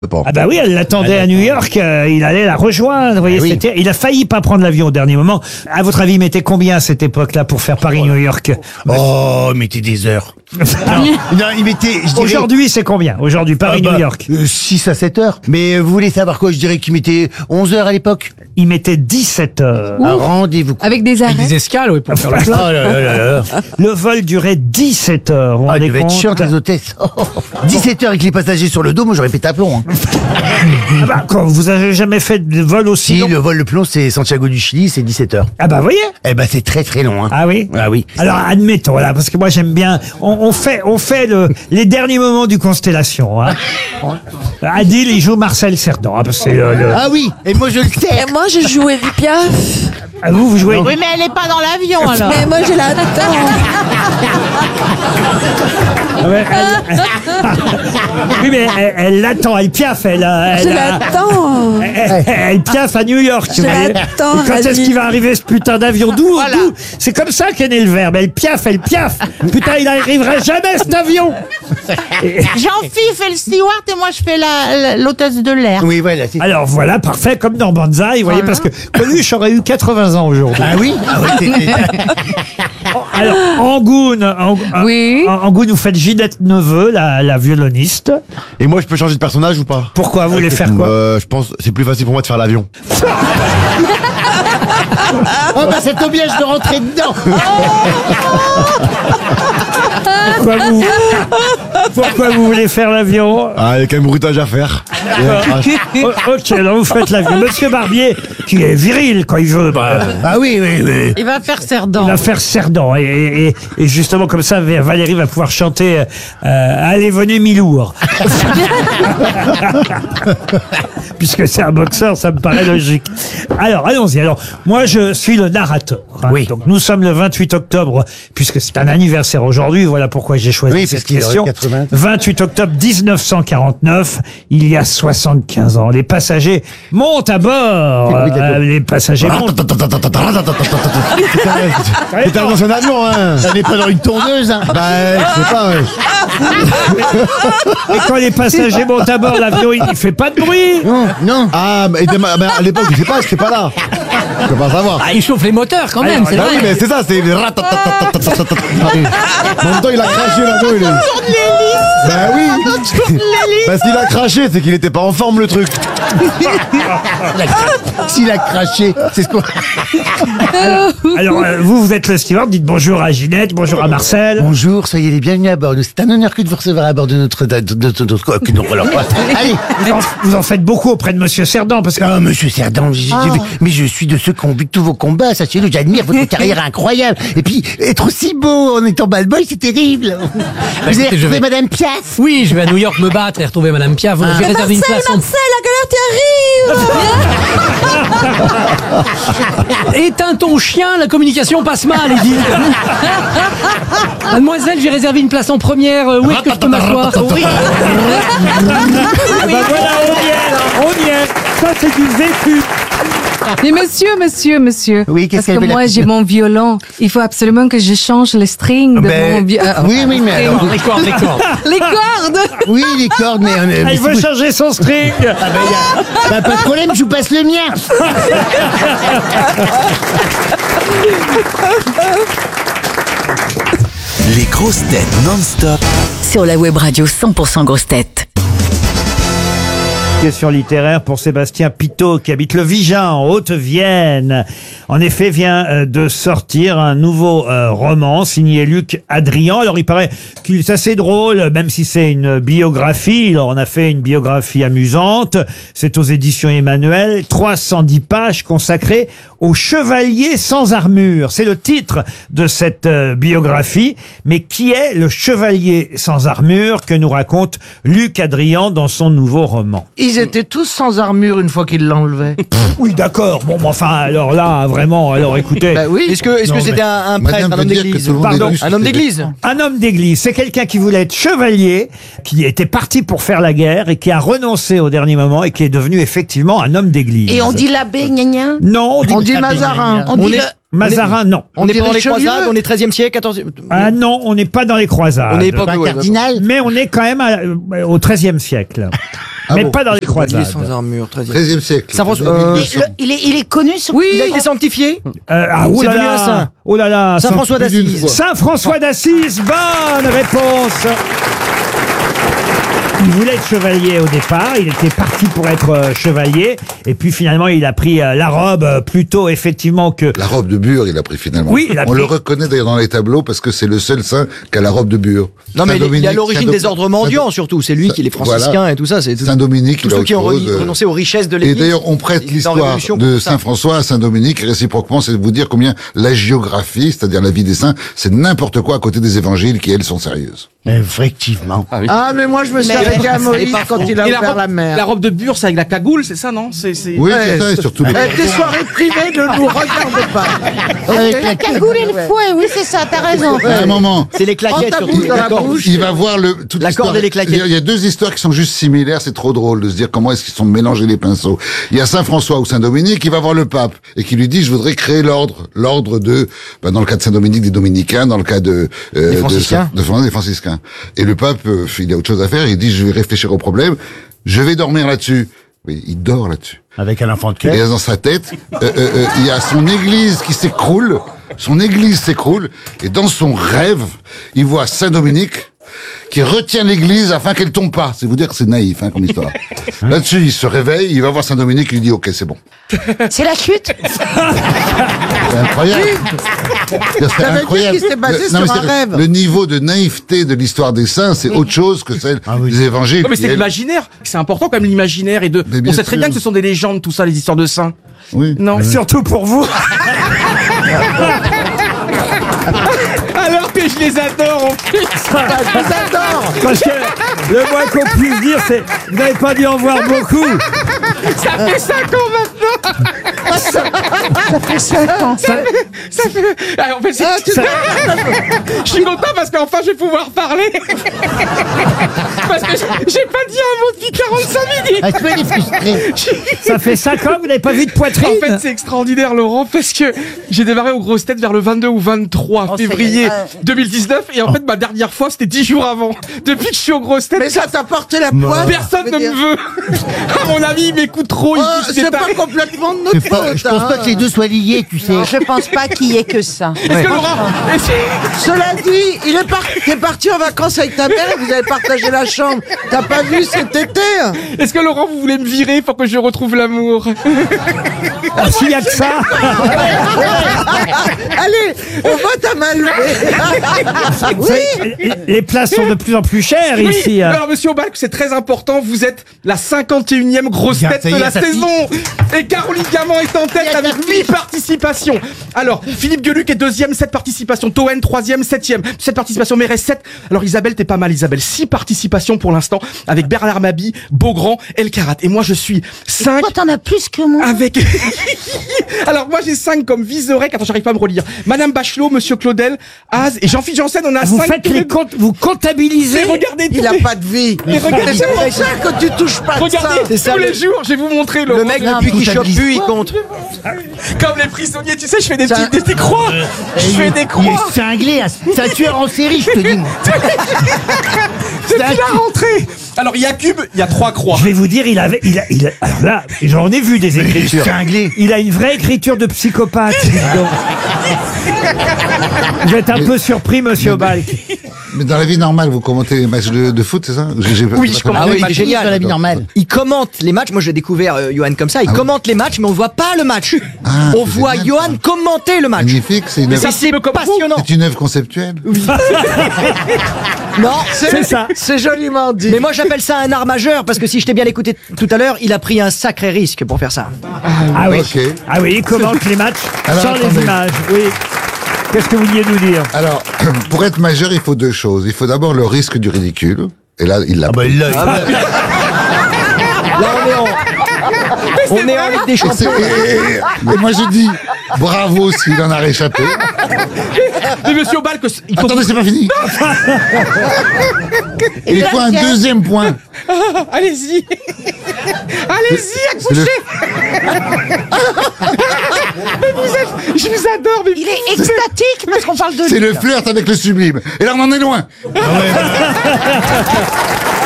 Ah bah oui, elle l'attendait à New York, il allait la rejoindre, vous voyez, il a failli pas prendre l'avion au dernier moment. À votre avis, il mettait combien à cette époque-là pour faire Paris-New York? Oh, il mettait des heures. Non, il mettait, je dirais... Aujourd'hui, c'est combien? Aujourd'hui, Paris-New York 6 à 7 heures. Mais vous voulez savoir quoi? Je dirais qu'il mettait 11 heures à l'époque. Il mettait 17 heures. Un rendez-vous. Avec des arrêts. Des escales, oui, pour faire le Oh là là là là. Le vol durait 17 heures. Vous vous Ah, il rendez devait être compte? chiant, les hôtesses. 17 heures avec les passagers sur le dos, moi j'aurais pété un plomb. Hein. Ah bah, quand vous avez jamais fait de vol aussi Si, long? le vol le plomb, c'est Santiago du Chili, c'est 17 heures. Ah bah, vous voyez? Eh ben, c'est très très long. Hein. Ah oui? Ah oui. Alors, admettons, là, parce que moi, j'aime bien, on fait les derniers moments du Constellation, hein. Adil, il joue Marcel Cerdan, hein, parce que c'est Ah oui, et moi je le sais. Et moi, je jouais du Piaf. Ah, vous jouez? Oui, mais elle est pas dans l'avion alors. Mais moi, je l'attends. Ah ouais, oui, mais elle l'attend, elle piaffe, Je l'attends. elle piaffe à New York. Je vous voyez. l'attends, Et quand est-ce Rally. qu'il va arriver ce putain d'avion? D'où? C'est comme ça qu'est né le verbe. Elle piaffe, elle piaffe. Putain, il n'arrivera jamais cet avion. Jean-Philippe fait le steward et moi je fais l'hôtesse de l'air. Oui, voilà. c'est- Alors voilà, parfait, comme dans Banzai, vous voyez, parce que Coluche aurait eu 80 ans aujourd'hui. Ah oui, ah oui, Alors, Angoune, Oui. Angoune, vous faites Ginette Neveu, la violoniste. Et moi, je peux changer de personnage ou pas? Pourquoi? Vous voulez faire quoi? Je pense que c'est plus facile pour moi de faire l'avion. Oh bah ça tombe bien, je vais rentrer dedans. Pourquoi vous voulez faire l'avion? Ah, il y a quand même bruitage à faire. Ok, alors vous faites l'avion. Monsieur Barbier, qui est viril quand il veut, Ah oui, oui, oui. Il va faire il Cerdan. va faire Cerdan. Et justement, comme ça, Valérie va pouvoir chanter Allez, venez, Milour. Puisque c'est un boxeur, ça me paraît logique. Alors, allons-y. Alors, moi, je suis le narrateur. Hein. Oui. Donc, nous sommes le 28 octobre, puisque c'est un anniversaire aujourd'hui. Voilà pourquoi j'ai choisi Oui, cette parce qu'il aurait question. 80. 28 octobre 1949, il y a 75 ans. Les passagers montent à bord. Oui, d'accord. Les passagers montent. C'était un ancien avion, hein. On n'est pas dans une tourneuse, hein. Bah, je sais pas, ouais. Et quand les passagers montent à bord, l'avion, il fait pas de bruit. Non, non. Ah, mais à l'époque, je sais pas, j'étais pas là. Je peux pas savoir. Ah, il chauffe les moteurs quand même, c'est Bah vrai. oui, mais c'est ça, c'est les ratatatatatatatata. En même temps, il a craché l'avion, il est... Bah oui. Parce qu'il a craché, c'est qu'il était pas en forme, le truc. S'il a craché, c'est ce qu'on... Alors, vous êtes le steward, dites bonjour à Ginette, bonjour à Marcel. Bonjour, soyez les bienvenus à bord. C'est un honneur que de vous recevoir à bord de notre... Allez. Vous en faites beaucoup auprès de Monsieur Cerdan, parce que... Ah, monsieur Cerdan, mais je suis de ceux qui ont vu tous vos combats, sachez-le, j'admire votre carrière incroyable. Et puis, être aussi beau en étant bad boy, c'est terrible. Vous avez écoutez, je retrouvé vais- Madame Piaf? Oui, je vais à New York me battre et retrouver Madame Piaf. J'ai réservé une place en... Marcel, à quelle heure tu arrives? Éteins ton chien, la communication passe mal, Edith. Mademoiselle, j'ai réservé une place en première. Où est-ce que je peux m'asseoir? Oui. Ah bah voilà, on y est. Ça, c'est du vécu. Mais monsieur. Oui, qu'est-ce Parce qu'elle que veut, la moi, petite- j'ai mon violon. Il faut absolument que je change les strings de mon violon. oui, mais alors... Les cordes. Les cordes. Oui, les cordes, mais... Elle veut changer son string. Bah, pas de problème, je vous passe le mien. Les grosses têtes non-stop. Sur la web radio 100% grosses têtes. Question littéraire pour Sébastien Pitot qui habite le Vigin en Haute-Vienne. En effet, vient de sortir un nouveau roman signé Luc Adrian. Alors il paraît qu'il est assez drôle, même si c'est une biographie. Alors on a fait une biographie amusante. C'est aux éditions Emmanuel. 310 pages consacrées au chevalier sans armure. C'est le titre de cette biographie. Mais qui est le chevalier sans armure que nous raconte Luc Adrian dans son nouveau roman? Ils étaient tous sans armure une fois qu'ils l'enlevaient. Oui, d'accord. Bon, mais enfin, alors là, vraiment, alors écoutez. Bah oui. Est-ce que c'était un prêtre, un homme d'église? Pardon. Un homme d'église? Un homme d'église, c'est quelqu'un qui voulait être chevalier, qui était parti pour faire la guerre et qui a renoncé au dernier moment et qui est devenu effectivement un homme d'église. Et on dit l'abbé, gna gna. Non, On dit Mazarin. On dit Mazarin, non. On n'est pas dans les Richelieu. croisades, on est 13e siècle, 14e... Ah non, on n'est pas dans les croisades. On n'est pas... Un cardinal. Mais on est quand même au XIIIe siècle. mais pas dans les croisades. Sans armure, 13e siècle. Saint-François. Il est connu sur... Oui, il a été sanctifié. Oh C'est là devenu un là, saint. oh là là, Saint-François d'Assise. Saint-François d'Assise, bonne réponse. Il voulait être chevalier au départ, il était parti pour être chevalier, et puis finalement il a pris la robe plutôt effectivement que... La robe de Bure, il a pris finalement. Oui, il a On pris. le reconnaît d'ailleurs dans les tableaux parce que c'est le seul saint qui a la robe de Bure. Non, mais il est à Saint-Dominique, l'origine des ordres mendiants, surtout. C'est lui qui est les franciscains voilà. et tout ça. C'est Saint-Dominique, tous il a ceux qui ont autre chose, renoncé aux richesses de Et l'Église. d'ailleurs, on prête Il est en l'histoire révolution de contre ça. Saint-François à Saint-Dominique, et réciproquement, c'est de vous dire combien la géographie, c'est-à-dire la vie des saints, c'est n'importe quoi à côté des évangiles qui, elles, sont sérieuses. Effectivement. Ah, mais moi, je me suis arrêté à Moïse quand il a ouvert la mer. La robe de Bure, c'est avec la cagoule, c'est ça, non? C'est... Oui, c'est ça, et surtout... Tes soirées privées ne nous regardent pas. Avec la cagoule et le fouet, oui, c'est ça, t'as raison. À un moment, C'est les claquettes ta surtout. bouche dans la D'accord. bouche. il va voir toute La l'histoire. corde et les claquettes. Il y a deux histoires qui sont juste similaires, c'est trop drôle de se dire comment est-ce qu'ils sont mélangés les pinceaux. Il y a Saint-François ou Saint-Dominique qui va voir le pape et qui lui dit je voudrais créer l'ordre de, dans le cas de Saint-Dominique des Dominicains, dans le cas de franciscains. des franciscains. Et le pape, il a autre chose à faire, il dit je vais réfléchir au problème, je vais dormir là-dessus. Oui, il dort là-dessus. Avec un enfant de cœur. Et dans sa tête, il y a son église qui s'écroule. Son église s'écroule. Et dans son rêve, il voit Saint-Dominique qui retient l'église afin qu'elle tombe pas. C'est vous dire que c'est naïf, comme histoire. Là-dessus, il se réveille, il va voir Saint-Dominique, il lui dit, OK, c'est bon. C'est la chute. C'est incroyable. C'est Ça veut dire qu'il s'est basé sur un rêve. Le niveau de naïveté de l'histoire des saints, c'est autre chose que celle des évangiles. Non, mais qui, c'est elles- l'imaginaire. C'est important quand même l'imaginaire et de. Mais bien On sait très sûr. bien que ce sont des légendes, tout ça, les histoires de saints. Oui. Non. Surtout pour vous. Alors que je les adore en plus. Parce que le moins qu'on puisse dire, c'est vous n'avez pas dû en voir beaucoup. Ça fait 5 ans maintenant. Ça fait 5 ans. Ça fait. Ah, en fait, je suis content parce qu'enfin je vais pouvoir parler. Parce que j'ai pas dit un mot depuis 45 minutes. Ah, tu vois, il est frustré. Ça fait 5 ans que vous n'avez pas vu de poitrine. En fait, c'est extraordinaire, Laurent, parce que j'ai démarré aux grosses têtes vers le 22 ou 23 février 2019, et en fait, ma dernière fois, c'était 10 jours avant. Depuis que je suis aux grosses têtes, Mais ça t'a porté la poisse. personne ne me veut. Ah, mon ami, il m'écoute trop. Il dit que C'est c'est pas taré. complètement de notre Je pense faute. pas que les deux soient liés, tu sais. Je pense pas qu'il y ait que ça. Est-ce que Laurent, Cela dit, t'es parti en vacances avec ta mère et vous avez partagé la chambre. T'as pas vu cet été? est-ce que Laurent, vous voulez me virer pour que je retrouve l'amour? Ah, s'il y a que ça. Allez, on vote à main levée. Vous savez, les places sont de plus en plus chères Oui. ici. Alors, monsieur Aubalc, c'est très important. Vous êtes la 51e grosse Regarde, tête ça y de est, la ça saison. Et Caroline Diamant est en tête avec 8 participations. Alors, Philippe Gueluc est 2e, 7 participations. Toen, 3e, 7e, 7 participations. Mérès, 7. Alors, Isabelle, t'es pas mal, Isabelle. 6 participations pour l'instant avec Bernard Mabie, Beaugrand, El Karat. Et moi, je suis 5 Toi, t'en as plus que moi. avec... Alors, moi, j'ai 5 comme Vizorek. Attends, j'arrive pas à me relire. Madame Bachelot, Monsieur Claudel, Az et Jean-Philippe Janssen, on a 5. Vous faites les comptes, vous comptabilisez. Regardez Il a pas de vie. Mais regardez, C'est pour ça que tu touches pas de ça. regardez, tous les jours, je vais vous montrer Le mec, depuis qu'il chope plus, il compte. Comme les prisonniers, tu sais, je fais des croix. Je fais des Il croix. est cinglé, c'est un tueur en série, je te dis. Depuis la rentrée. Alors, il y a Cube, il y a 3 croix. Je vais vous dire, il a, alors là, j'en ai vu des écritures. Cinglé. Il a une vraie écriture de psychopathe. dis donc. Vous êtes un peu surpris, monsieur Aubalc. Mais dans la vie normale, vous commentez les matchs de foot, c'est ça? Oui, je commente Ah les oui, matchs. c'est génial. Dans la vie normale. Il commente les matchs. Moi, j'ai découvert Johan comme ça. Il commente les matchs, mais on voit pas le match. Ah, On c'est voit génial, Johan commenter le match. Magnifique, c'est une Et œuvre, c'est passionnant. c'est une œuvre conceptuelle. Non, C'est ça. C'est joliment dit. mais moi j'appelle ça un art majeur parce que si je t'ai bien écouté tout à l'heure, il a pris un sacré risque pour faire ça. Ah oui. Ok. Ah oui, il commente les matchs Alors, sans les attendez. images. Oui. Qu'est-ce que vous vouliez nous dire? Alors, pour être majeur, il faut deux choses. Il faut d'abord le risque du ridicule. Et là, il l'a Ah bah il l'a. Là on est en Ligue des Et Champions. et moi, je dis, bravo s'il en a réchappé. Mais monsieur Aubalc, il faut... Attendez, c'est pas fini. Et il faut un deuxième point. Allez-y. Allez-y, C'est le- accouchez. Mais vous êtes... Je vous adore, mais... Il est extatique parce qu'on parle de C'est lui. le flirt avec le sublime. Et là, on en est loin.